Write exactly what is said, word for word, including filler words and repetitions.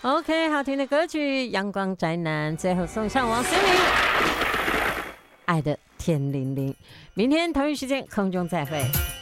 OK， 好听的歌曲《阳光宅男》，最后送上王心凌《爱的天灵灵》。明天同一时间空中再会。